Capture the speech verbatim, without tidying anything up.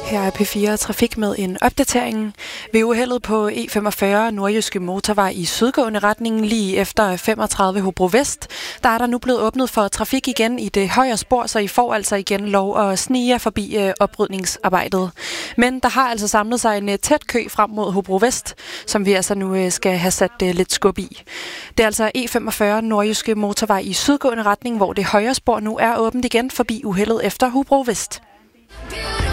Her er P fire Trafik med en opdatering. Ved uheldet på E femogfyrre Nordjyske Motorvej i sydgående retning lige efter femogtredive Hobro Vest, der er der nu blevet åbnet for trafik igen i det højre spor, så I får altså igen lov at snige forbi øh, oprydningsarbejdet. Men der har altså samlet sig en øh, tæt kø frem mod Hobro Vest, som vi altså nu øh, skal have sat øh, lidt skub i. Det er altså E femogfyrre Nordjyske Motorvej i sydgående retning, hvor det højre spor nu er åbent igen forbi uheldet efter Hobro Vest.